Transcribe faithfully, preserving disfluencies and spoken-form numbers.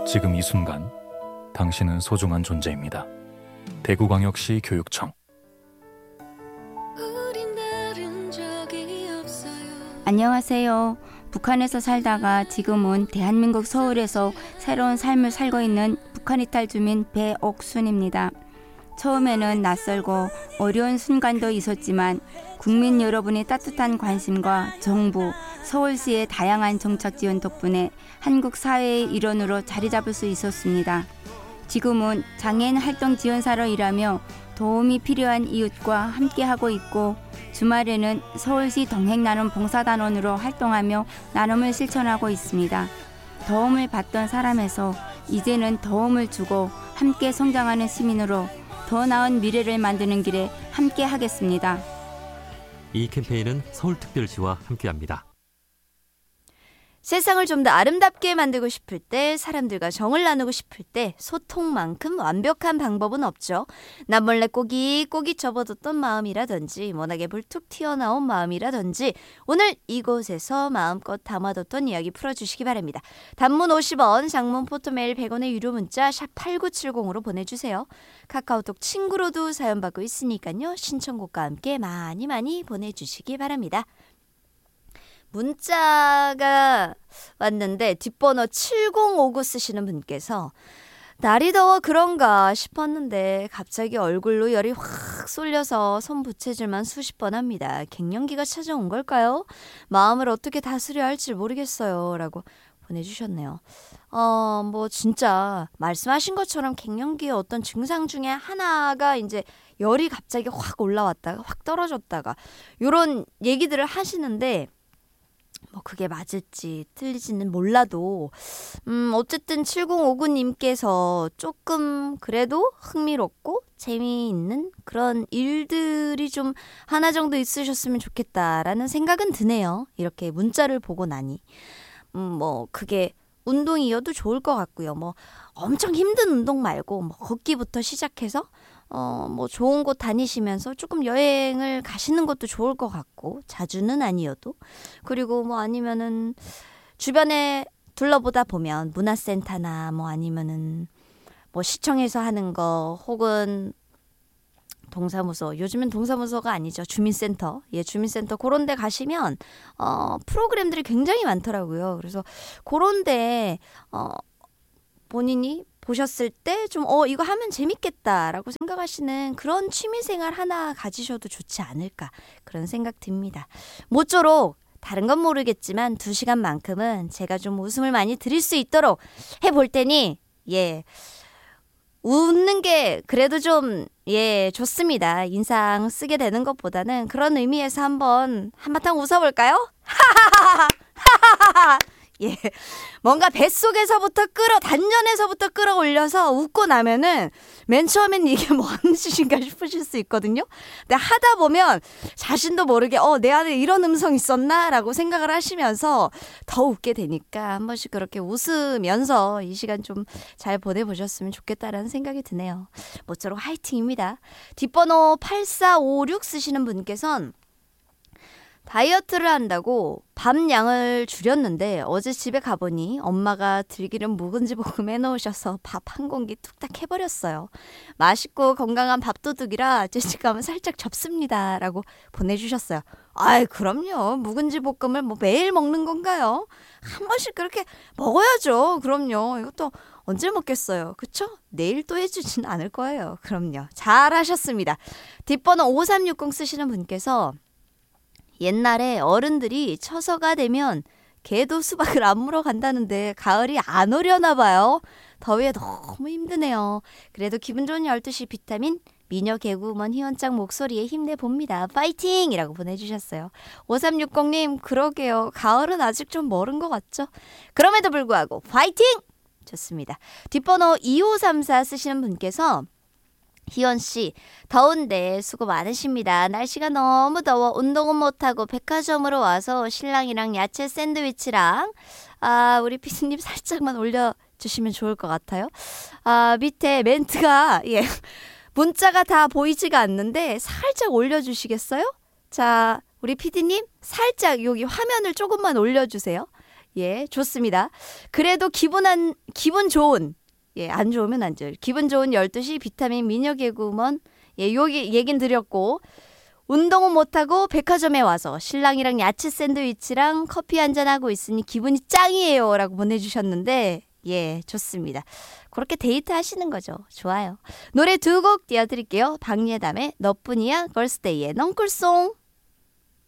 지금 이 순간 당신은 소중한 존재입니다. 대구광역시 교육청. 안녕하세요. 북한에서 살다가 지금은 대한민국 서울에서 새로운 삶을 살고 있는 북한 이탈 주민 배옥순입니다. 처음에는 낯설고 어려운 순간도 있었지만 국민 여러분의 따뜻한 관심과 정부, 서울시의 다양한 정책 지원 덕분에 한국 사회의 일원으로 자리 잡을 수 있었습니다. 지금은 장애인 활동 지원사로 일하며 도움이 필요한 이웃과 함께하고 있고 주말에는 서울시 동행나눔 봉사단원으로 활동하며 나눔을 실천하고 있습니다. 도움을 받던 사람에서 이제는 도움을 주고 함께 성장하는 시민으로 더 나은 미래를 만드는 길에 함께 하겠습니다. 이 캠페인은 서울특별시와 함께합니다. 세상을 좀 더 아름답게 만들고 싶을 때, 사람들과 정을 나누고 싶을 때 소통만큼 완벽한 방법은 없죠. 남몰래 꼬깃꼬깃 접어뒀던 마음이라든지 워낙에 불툭 튀어나온 마음이라든지 오늘 이곳에서 마음껏 담아뒀던 이야기 풀어주시기 바랍니다. 단문 오십 원, 장문 포토메일 백 원의 유료 문자 샵 팔구칠공으로 보내주세요. 카카오톡 친구로도 사연 받고 있으니까요. 신청곡과 함께 많이 많이 보내주시기 바랍니다. 문자가 왔는데 뒷번호 칠공오구 쓰시는 분께서 날이 더워 그런가 싶었는데 갑자기 얼굴로 열이 확 쏠려서 손 부채질만 수십 번 합니다. 갱년기가 찾아온 걸까요? 마음을 어떻게 다스려야 할지 모르겠어요. 라고 보내주셨네요. 어, 뭐 진짜 말씀하신 것처럼 갱년기의 어떤 증상 중에 하나가 이제 열이 갑자기 확 올라왔다가 확 떨어졌다가 이런 얘기들을 하시는데 뭐 그게 맞을지 틀리지는 몰라도 음 어쨌든 칠공오구 님께서 조금 그래도 흥미롭고 재미있는 그런 일들이 좀 하나 정도 있으셨으면 좋겠다라는 생각은 드네요. 이렇게 문자를 보고 나니 음 뭐 그게 운동이어도 좋을 것 같고요. 뭐 엄청 힘든 운동 말고 뭐 걷기부터 시작해서 어, 뭐 좋은 곳 다니시면서 조금 여행을 가시는 것도 좋을 것 같고 자주는 아니어도 그리고 뭐 아니면은 주변에 둘러보다 보면 문화센터나 뭐 아니면은 뭐 시청에서 하는 거 혹은 동사무소, 요즘은 동사무소가 아니죠. 주민센터. 예, 주민센터 그런 데 가시면 어, 프로그램들이 굉장히 많더라고요. 그래서 그런 데 어, 본인이 보셨을 때 좀 어 이거 하면 재밌겠다라고 생각하시는 그런 취미생활 하나 가지셔도 좋지 않을까 그런 생각 듭니다. 모쪼록 다른 건 모르겠지만 두 시간만큼은 제가 좀 웃음을 많이 드릴 수 있도록 해볼 테니 예 웃는 게 그래도 좀 예 좋습니다. 인상 쓰게 되는 것보다는 그런 의미에서 한번 한바탕 웃어볼까요? 하하하하 예, 뭔가 뱃속에서부터 끌어 단전에서부터 끌어올려서 웃고 나면은 맨 처음엔 이게 뭐 하는 짓인가 싶으실 수 있거든요. 근데 하다 보면 자신도 모르게 어, 내 안에 이런 음성이 있었나라고 생각을 하시면서 더 웃게 되니까 한 번씩 그렇게 웃으면서 이 시간 좀 잘 보내보셨으면 좋겠다라는 생각이 드네요. 모쪼록 화이팅입니다. 뒷번호 팔사오육 쓰시는 분께서는 다이어트를 한다고 밥 양을 줄였는데 어제 집에 가보니 엄마가 들기름 묵은지 볶음 해놓으셔서 밥 한 공기 뚝딱 해버렸어요. 맛있고 건강한 밥도둑이라 죄책감은 살짝 접습니다. 라고 보내주셨어요. 아이 그럼요. 묵은지 볶음을 뭐 매일 먹는 건가요? 한 번씩 그렇게 먹어야죠. 그럼요. 이것도 언제 먹겠어요. 그쵸? 내일 또 해주진 않을 거예요. 그럼요. 잘하셨습니다. 뒷번호 오삼육공 쓰시는 분께서 옛날에 어른들이 처서가 되면 개도 수박을 안 물어 간다는데 가을이 안 오려나 봐요. 더위에 너무 힘드네요. 그래도 기분 좋은 열두 시 비타민 미녀 개구먼 희원짱 목소리에 힘내봅니다. 파이팅! 이라고 보내주셨어요. 오삼육공 님 그러게요. 가을은 아직 좀 멀은 것 같죠? 그럼에도 불구하고 파이팅! 좋습니다. 뒷번호 이오삼사 쓰시는 분께서 희원씨 더운데 수고 많으십니다. 날씨가 너무 더워 운동은 못하고 백화점으로 와서 신랑이랑 야채 샌드위치랑 아 우리 피디님 살짝만 올려주시면 좋을 것 같아요. 아 밑에 멘트가 예 문자가 다 보이지가 않는데 살짝 올려주시겠어요? 자 우리 피디님 살짝 여기 화면을 조금만 올려주세요. 예, 좋습니다. 그래도 기분 안, 기분 좋은, 예, 안 좋으면 안 좋을. 기분 좋은 열두 시 비타민 미녀 개구먼, 예, 여기 얘긴 드렸고, 운동은 못하고 백화점에 와서 신랑이랑 야채 샌드위치랑 커피 한잔하고 있으니 기분이 짱이에요. 라고 보내주셨는데, 예, 좋습니다. 그렇게 데이트 하시는 거죠. 좋아요. 노래 두 곡 띄워드릴게요. 박예담의 너뿐이야, 걸스데이의 넝쿨송.